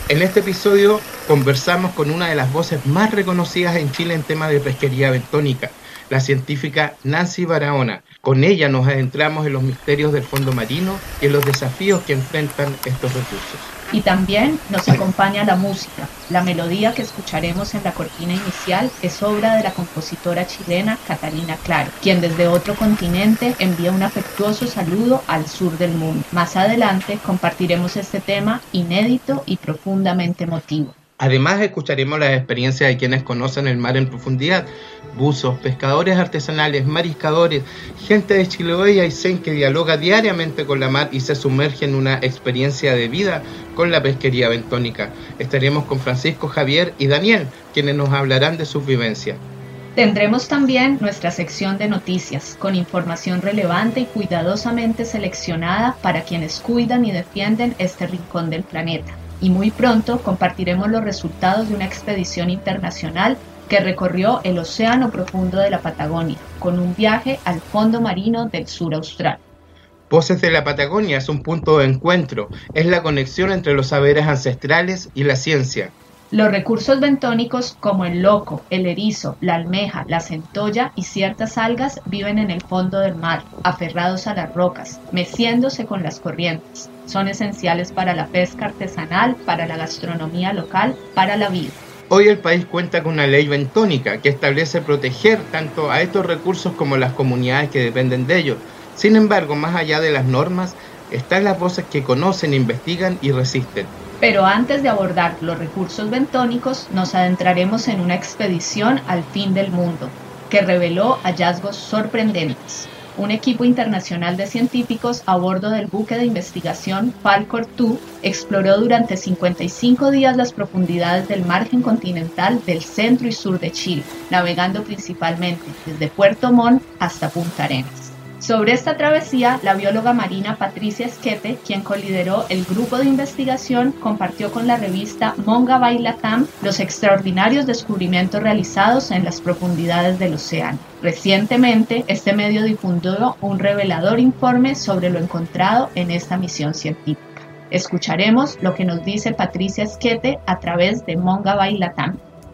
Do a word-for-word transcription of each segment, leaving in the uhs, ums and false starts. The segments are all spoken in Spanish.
En este episodio conversamos con una de las voces más reconocidas en Chile en temas de pesquería bentónica, la científica Nancy Barahona. Con ella nos adentramos en los misterios del fondo marino y en los desafíos que enfrentan estos recursos. Y también nos acompaña la música. La melodía que escucharemos en la cortina inicial es obra de la compositora chilena Catalina Claro, quien desde otro continente envía un afectuoso saludo al sur del mundo. Más adelante compartiremos este tema inédito y profundamente emotivo. Además, escucharemos las experiencias de quienes conocen el mar en profundidad: buzos, pescadores artesanales, mariscadores, gente de Chiloé y Aysén que dialoga diariamente con la mar y se sumerge en una experiencia de vida con la pesquería bentónica. Estaremos con Francisco, Javier y Daniel, quienes nos hablarán de sus vivencias. Tendremos también nuestra sección de noticias, con información relevante y cuidadosamente seleccionada para quienes cuidan y defienden este rincón del planeta. Y muy pronto compartiremos los resultados de una expedición internacional que recorrió el océano profundo de la Patagonia, con un viaje al fondo marino del sur austral. Voces de la Patagonia es un punto de encuentro, es la conexión entre los saberes ancestrales y la ciencia. Los recursos bentónicos como el loco, el erizo, la almeja, la centolla y ciertas algas viven en el fondo del mar, aferrados a las rocas, meciéndose con las corrientes. Son esenciales para la pesca artesanal, para la gastronomía local, para la vida. Hoy el país cuenta con una ley bentónica que establece proteger tanto a estos recursos como a las comunidades que dependen de ellos. Sin embargo, más allá de las normas, están las voces que conocen, investigan y resisten. Pero antes de abordar los recursos bentónicos, nos adentraremos en una expedición al fin del mundo, que reveló hallazgos sorprendentes. Un equipo internacional de científicos a bordo del buque de investigación Falkor dos exploró durante cincuenta y cinco días las profundidades del margen continental del centro y sur de Chile, navegando principalmente desde Puerto Montt hasta Punta Arenas. Sobre esta travesía, la bióloga marina Patricia Esquete, quien colideró el grupo de investigación, compartió con la revista Mongabay Latam los extraordinarios descubrimientos realizados en las profundidades del océano. Recientemente, este medio difundió un revelador informe sobre lo encontrado en esta misión científica. Escucharemos lo que nos dice Patricia Esquete a través de Mongabay Latam.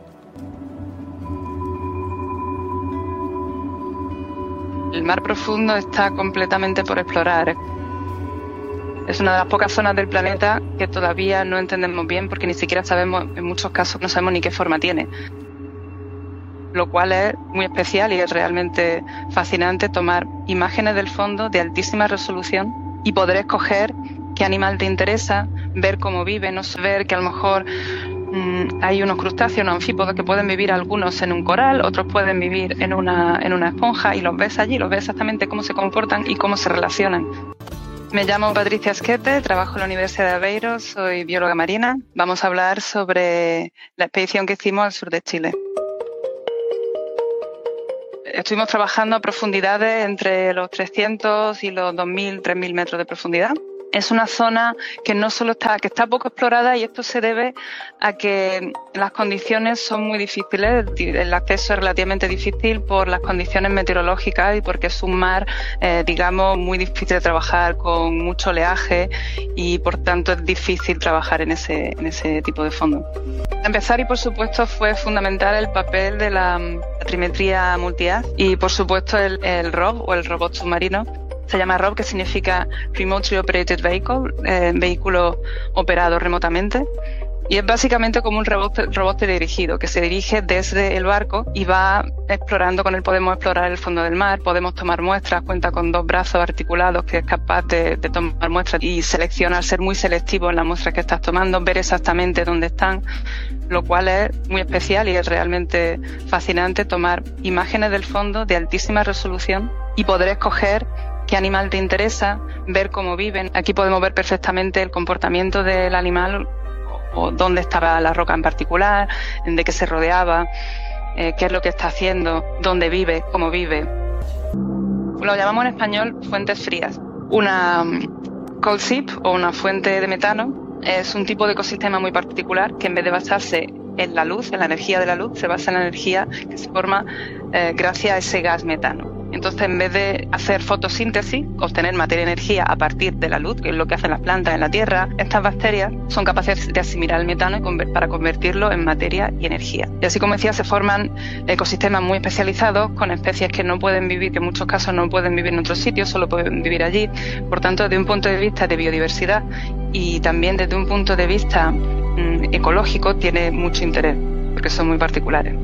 El mar profundo está completamente por explorar. Es una de las pocas zonas del planeta que todavía no entendemos bien porque ni siquiera sabemos, en muchos casos no sabemos ni qué forma tiene. Lo cual es muy especial y es realmente fascinante tomar imágenes del fondo de altísima resolución y poder escoger qué animal te interesa, ver cómo vive, no saber que a lo mejor hay unos crustáceos, unos anfípodos que pueden vivir algunos en un coral, otros pueden vivir en una, en una esponja y los ves allí, los ves exactamente cómo se comportan y cómo se relacionan. Me llamo Patricia Esquete, trabajo en la Universidad de Aveiro, soy bióloga marina. Vamos a hablar sobre la expedición que hicimos al sur de Chile. Estuvimos trabajando a profundidades entre los trescientos y los dos mil, tres mil metros de profundidad. Es una zona que no solo está, que está poco explorada y esto se debe a que las condiciones son muy difíciles, el acceso es relativamente difícil por las condiciones meteorológicas y porque es un mar, eh, digamos, muy difícil de trabajar, con mucho oleaje y por tanto es difícil trabajar en ese, en ese tipo de fondo. Para empezar, y por supuesto fue fundamental el papel de la trimetría multihaz y por supuesto el, el R O V o el robot submarino. Se llama R O V, que significa Remotely Operated Vehicle, eh, vehículo operado remotamente. Y es básicamente como un robot, robot teledirigido que se dirige desde el barco y va explorando. Con él podemos explorar el fondo del mar, podemos tomar muestras, cuenta con dos brazos articulados que es capaz de, de tomar muestras y selecciona, al ser muy selectivo en las muestras que estás tomando, ver exactamente dónde están, lo cual es muy especial y es realmente fascinante tomar imágenes del fondo de altísima resolución y poder escoger qué animal te interesa, ver cómo viven. Aquí podemos ver perfectamente el comportamiento del animal o dónde estaba la roca en particular, de qué se rodeaba, eh, qué es lo que está haciendo, dónde vive, cómo vive. Lo llamamos en español fuentes frías. Una cold seep o una fuente de metano es un tipo de ecosistema muy particular que en vez de basarse en la luz, en la energía de la luz, se basa en la energía que se forma eh, gracias a ese gas metano. Entonces entonces en vez de hacer fotosíntesis, obtener materia y energía a partir de la luz, que es lo que hacen las plantas en la Tierra, estas bacterias son capaces de asimilar el metano para convertirlo en materia y energía. Y así como decía, se forman ecosistemas muy especializados con especies que no pueden vivir, que en muchos casos no pueden vivir en otros sitios, solo pueden vivir allí. Por tanto, desde un punto de vista de biodiversidad y también desde un punto de vista mmm, ecológico, tiene mucho interés, porque son muy particulares.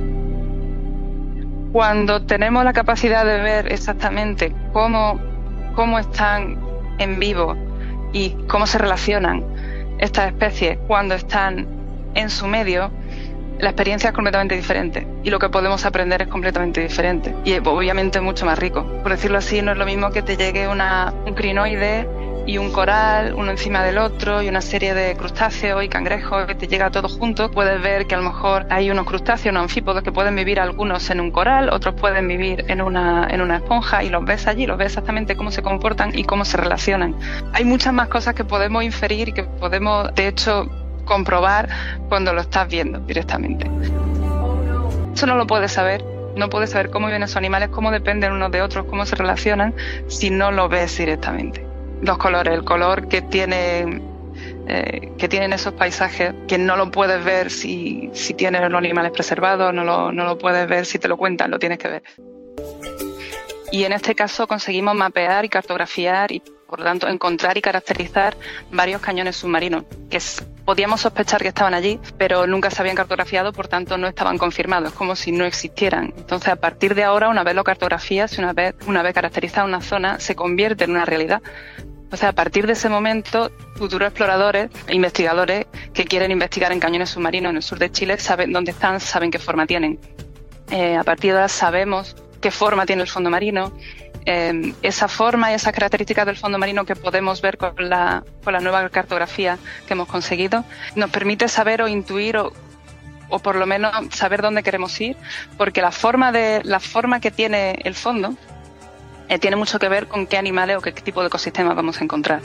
Cuando tenemos la capacidad de ver exactamente cómo, cómo están en vivo y cómo se relacionan estas especies cuando están en su medio, la experiencia es completamente diferente y lo que podemos aprender es completamente diferente y obviamente mucho más rico. Por decirlo así, no es lo mismo que te llegue una, un crinoide y un coral, uno encima del otro, y una serie de crustáceos y cangrejos que te llega todo junto. Puedes ver que a lo mejor hay unos crustáceos, unos anfípodos que pueden vivir algunos en un coral, otros pueden vivir en una, en una esponja, y los ves allí, los ves exactamente cómo se comportan y cómo se relacionan. Hay muchas más cosas que podemos inferir y que podemos, de hecho, comprobar cuando lo estás viendo directamente. Eso no lo puedes saber. No puedes saber cómo viven esos animales, cómo dependen unos de otros, cómo se relacionan, si no lo ves directamente. Los colores, el color que tiene, eh, que tienen esos paisajes, que no lo puedes ver si, si tienes los animales preservados, no lo, no lo puedes ver si te lo cuentan, lo tienes que ver. Y en este caso conseguimos mapear y cartografiar y, por lo tanto, encontrar y caracterizar varios cañones submarinos que podíamos sospechar que estaban allí, pero nunca se habían cartografiado, por tanto no estaban confirmados, como si no existieran. Entonces, a partir de ahora, una vez lo cartografías, una vez, una vez caracterizada una zona, se convierte en una realidad. O sea, a partir de ese momento, futuros exploradores e investigadores que quieren investigar en cañones submarinos en el sur de Chile saben dónde están, saben qué forma tienen. Eh, a partir de ahora sabemos qué forma tiene el fondo marino, eh, esa forma y esas características del fondo marino que podemos ver con la, con la nueva cartografía que hemos conseguido, nos permite saber o intuir o, o por lo menos saber dónde queremos ir, porque la forma, de, la forma que tiene el fondo eh, tiene mucho que ver con qué animales o qué tipo de ecosistemas vamos a encontrar.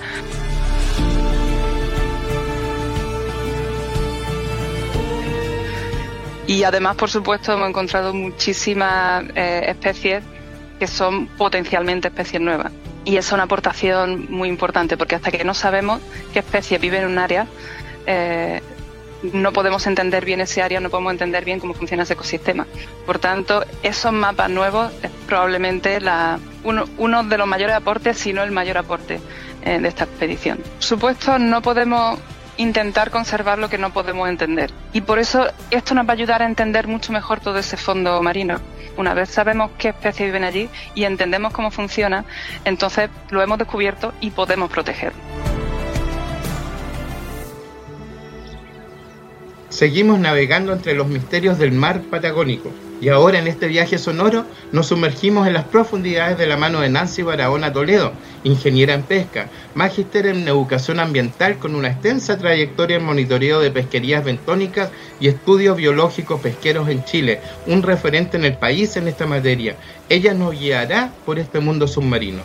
Y además, por supuesto, hemos encontrado muchísimas eh, especies que son potencialmente especies nuevas. Y esa es una aportación muy importante, porque hasta que no sabemos qué especie vive en un área, eh, no podemos entender bien ese área, no podemos entender bien cómo funciona ese ecosistema. Por tanto, esos mapas nuevos es probablemente la, uno, uno de los mayores aportes, si no el mayor aporte eh, de esta expedición. Por supuesto, no podemos intentar conservar lo que no podemos entender. Y por eso esto nos va a ayudar a entender mucho mejor todo ese fondo marino. Una vez sabemos qué especies viven allí y entendemos cómo funciona, entonces lo hemos descubierto y podemos protegerlo. Seguimos navegando entre los misterios del mar Patagónico, y ahora en este viaje sonoro nos sumergimos en las profundidades de la mano de Nancy Barahona Toledo, ingeniera en pesca, magíster en educación ambiental con una extensa trayectoria en monitoreo de pesquerías bentónicas y estudios biológicos pesqueros en Chile, un referente en el país en esta materia. Ella nos guiará por este mundo submarino.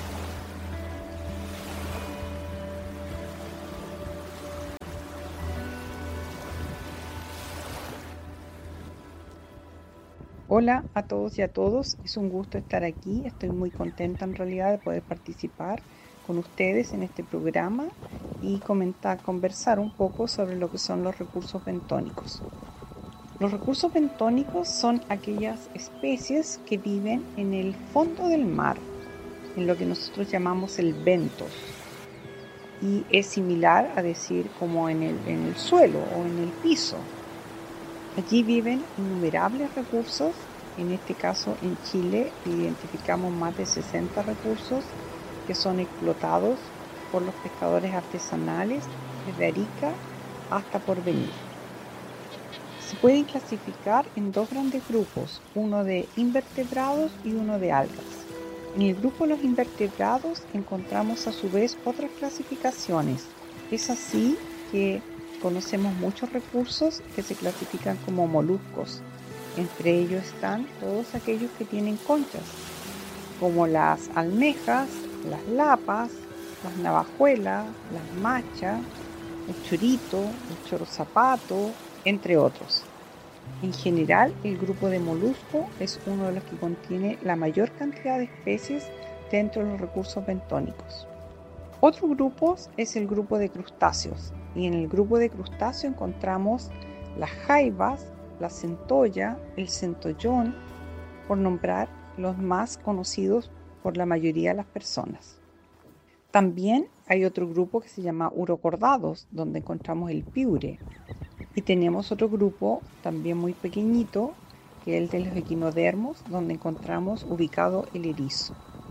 Hola a todos y a todos, es un gusto estar aquí, estoy muy contenta en realidad de poder participar con ustedes en este programa y comentar, conversar un poco sobre lo que son los recursos bentónicos. Los recursos bentónicos son aquellas especies que viven en el fondo del mar, en lo que nosotros llamamos el bentos, y es similar a decir como en el, en el suelo o en el piso. Allí viven innumerables recursos, en este caso en Chile identificamos más de sesenta recursos que son explotados por los pescadores artesanales desde Arica hasta Porvenir. Se pueden clasificar en dos grandes grupos, uno de invertebrados y uno de algas. En el grupo de los invertebrados encontramos a su vez otras clasificaciones. Es así que conocemos muchos recursos que se clasifican como moluscos. Entre ellos están todos aquellos que tienen conchas, como las almejas, las lapas, las navajuelas, las machas, el chorito, el chorozapato, entre otros. En general, el grupo de molusco es uno de los que contiene la mayor cantidad de especies dentro de los recursos bentónicos. Otro grupo es el grupo de crustáceos, y en el grupo de crustáceos encontramos las jaivas, la centolla, el centollón, por nombrar los más conocidos por la mayoría de las personas. También hay otro grupo que se llama urocordados, donde encontramos el piure. Y tenemos otro grupo también muy pequeñito, que es el de los equinodermos, donde encontramos ubicado el erizo.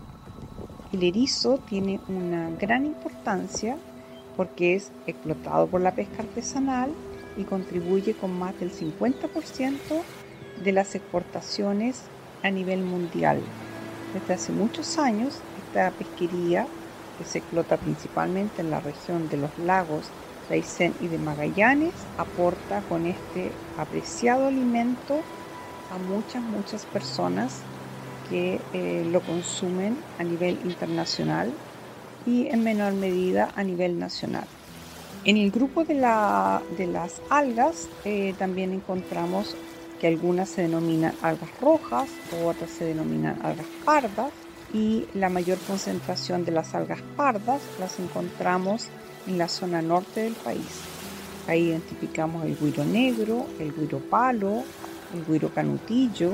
El erizo tiene una gran importancia porque es explotado por la pesca artesanal y contribuye con más del cincuenta por ciento de las exportaciones a nivel mundial. Desde hace muchos años, esta pesquería, que se explota principalmente en la región de los lagos de Aysén y de Magallanes, aporta con este apreciado alimento a muchas, muchas personas que eh, lo consumen a nivel internacional y en menor medida a nivel nacional. En el grupo de, la, de las algas eh, también encontramos que algunas se denominan algas rojas o otras se denominan algas pardas, y la mayor concentración de las algas pardas las encontramos en la zona norte del país. Ahí identificamos el güiro negro, el güiro palo, el güiro canutillo,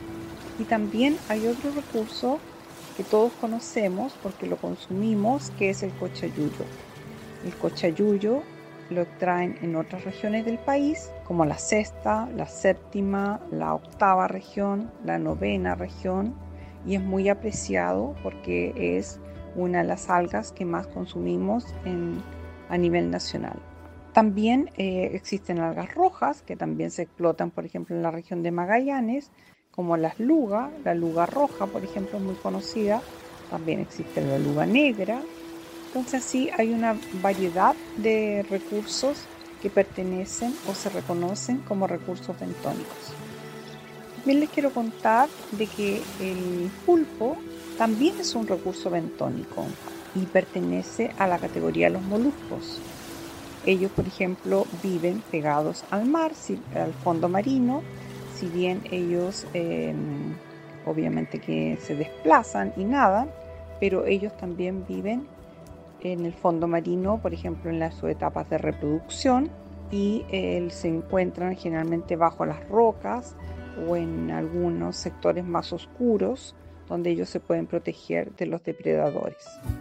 y también hay otro recurso que todos conocemos porque lo consumimos, que es el cochayuyo. El cochayuyo lo extraen en otras regiones del país, como la sexta, la séptima, la octava región, la novena región, y es muy apreciado porque es una de las algas que más consumimos en, a nivel nacional. También eh, existen algas rojas que también se explotan, por ejemplo, en la región de Magallanes, como las lugas. La luga roja, por ejemplo, es muy conocida. También existe la luga negra. Entonces, sí, hay una variedad de recursos que pertenecen o se reconocen como recursos bentónicos. También les quiero contar de que el pulpo también es un recurso bentónico y pertenece a la categoría de los moluscos. Ellos, por ejemplo, viven pegados al mar, al fondo marino, si bien ellos eh, obviamente que se desplazan y nadan, pero ellos también viven en el fondo marino, por ejemplo, en las etapas de reproducción, y eh, se encuentran generalmente bajo las rocas o en algunos sectores más oscuros, donde ellos se pueden proteger de los depredadores.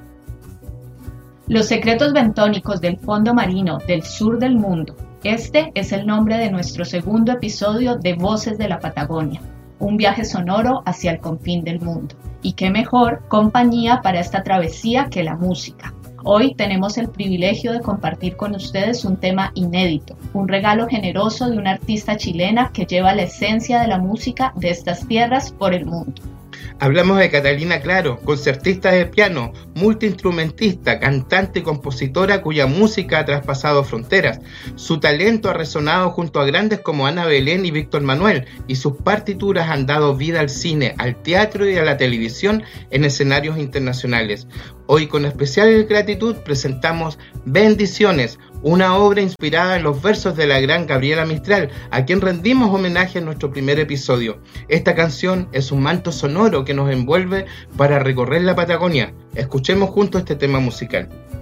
Los secretos bentónicos del fondo marino del sur del mundo. Este es el nombre de nuestro segundo episodio de Voces de la Patagonia, un viaje sonoro hacia el confín del mundo. Y qué mejor compañía para esta travesía que la música. Hoy tenemos el privilegio de compartir con ustedes un tema inédito, un regalo generoso de una artista chilena que lleva la esencia de la música de estas tierras por el mundo. Hablamos de Catalina Claro, concertista de piano, multiinstrumentista, cantante y compositora cuya música ha traspasado fronteras. Su talento ha resonado junto a grandes como Ana Belén y Víctor Manuel, y sus partituras han dado vida al cine, al teatro y a la televisión en escenarios internacionales. Hoy, con especial gratitud, presentamos Bendiciones, una obra inspirada en los versos de la gran Gabriela Mistral, a quien rendimos homenaje en nuestro primer episodio. Esta canción es un manto sonoro que nos envuelve para recorrer la Patagonia. Escuchemos juntos este tema musical.